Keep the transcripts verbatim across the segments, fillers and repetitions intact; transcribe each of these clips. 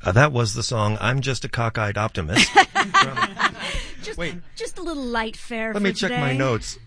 Uh, that was the song "I'm Just a Cockeyed Optimist." From, just, wait, just a little light fare. Let for me check today. my notes.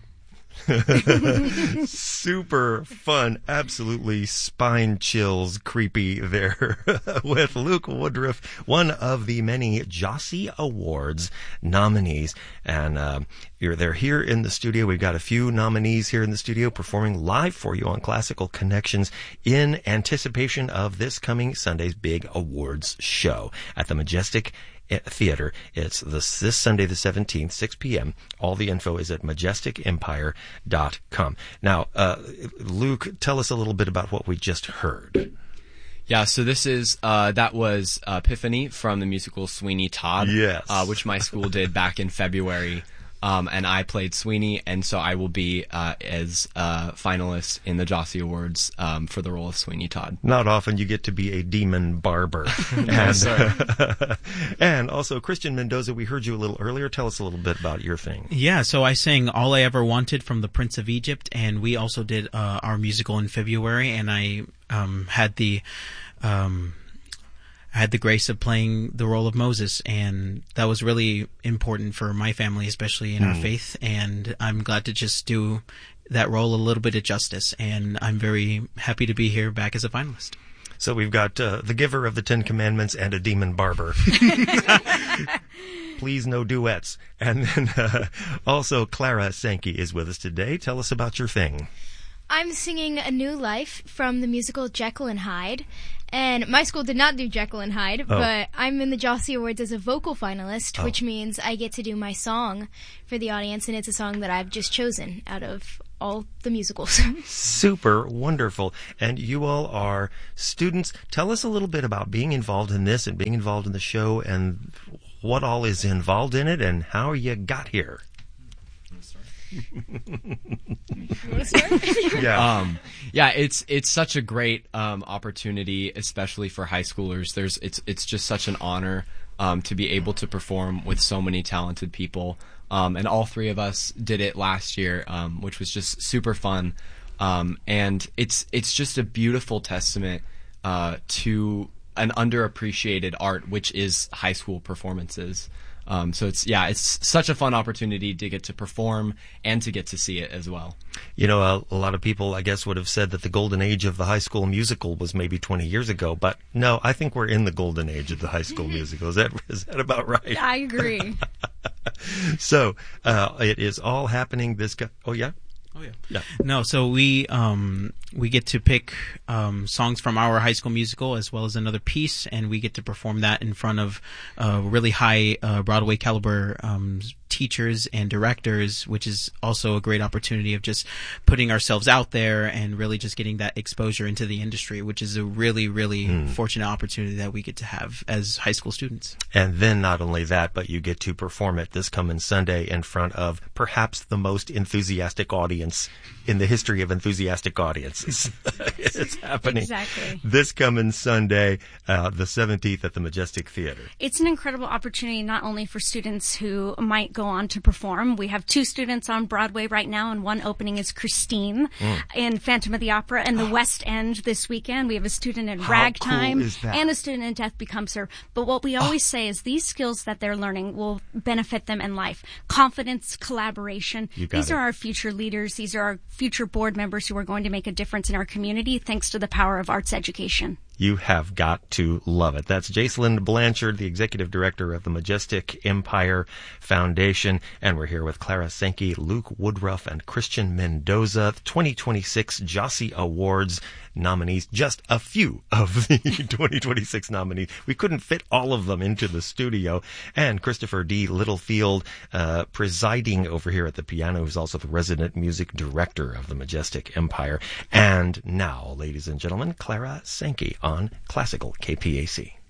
Super fun, absolutely spine chills creepy there with Luke Woodruff, one of the many Jossie Awards nominees. And uh, you're, they're here in the studio. We've got a few nominees here in the studio performing live for you on Classical Connections in anticipation of this coming Sunday's big awards show at the Majestic Theater. It's this, this Sunday the seventeenth, six p.m. All the info is at majestic empire dot com. Now, uh, Luke, tell us a little bit about what we just heard. Yeah, so this is, uh, that was uh, Epiphany from the musical Sweeney Todd. Yes. Uh, which my school did back in February. Um, and I played Sweeney, and so I will be uh, as a finalist in the Jossie Awards um, for the role of Sweeney Todd. Not often you get to be a demon barber. Yes, and, uh, and also, Christian Mendoza, we heard you a little earlier. Tell us a little bit about your thing. Yeah, so I sang All I Ever Wanted from The Prince of Egypt, and we also did uh, our musical in February, and I um, had the... Um, I had the grace of playing the role of Moses, and that was really important for my family, especially in mm. our faith, and I'm glad to just do that role a little bit of justice, and I'm very happy to be here back as a finalist. So we've got uh, the giver of the Ten Commandments and a demon barber. Please, no duets. And then uh, also Clara Sankey is with us today. Tell us about your thing. I'm singing A New Life from the musical Jekyll and Hyde. And my school did not do Jekyll and Hyde, oh. but I'm in the Jossie Awards as a vocal finalist, oh. which means I get to do my song for the audience, and it's a song that I've just chosen out of all the musicals. Super wonderful. And you all are students. Tell us a little bit about being involved in this and being involved in the show and what all is involved in it and how you got here. You want to start? yeah. Um, yeah, it's it's such a great um, opportunity, especially for high schoolers. There's it's it's just such an honor um, to be able to perform with so many talented people. Um, and all three of us did it last year, um, which was just super fun. Um, and it's it's just a beautiful testament uh, to an underappreciated art, which is high school performances. Um, so it's, yeah, it's such a fun opportunity to get to perform and to get to see it as well. You know, a, a lot of people, I guess, would have said that the golden age of the high school musical was maybe twenty years ago, but no, I think we're in the golden age of the high school musical. Is that, is that about right? I agree. So, uh, it is all happening this, go- oh yeah? Oh yeah. Yeah. No, so we um we get to pick um songs from our high school musical as well as another piece, and we get to perform that in front of uh really high uh Broadway caliber um teachers and directors, which is also a great opportunity of just putting ourselves out there and really just getting that exposure into the industry, which is a really, really mm. fortunate opportunity that we get to have as high school students. And then not only that, but you get to perform it this coming Sunday in front of perhaps the most enthusiastic audience in the history of enthusiastic audiences. It's happening exactly this coming Sunday, uh, the seventeenth at the Majestic Theater. It's an incredible opportunity not only for students who might go on to perform. We have two students on Broadway right now, and one opening is Christine mm. in Phantom of the Opera and the West End this weekend. We have a student in How Ragtime cool is that? And a student in Death Becomes Her. But what we always oh. say is these skills that they're learning will benefit them in life. Confidence, collaboration. These it. are our future leaders. These are our future board members who are going to make a difference in our community thanks to the power of arts education. You have got to love it. That's Jacelyn Blanchard, the executive director of the Majestic Empire Foundation. And we're here with Clara Sankey, Luke Woodruff, and Christian Mendoza, twenty twenty-six Jossie Awards nominees. Just a few of the twenty twenty-six nominees. We couldn't fit all of them into the studio. And Christopher D. Littlefield, uh, presiding over here at the piano, who's also the resident music director of the Majestic Empire. And now, ladies and gentlemen, Clara Sankey on Classical K P A C.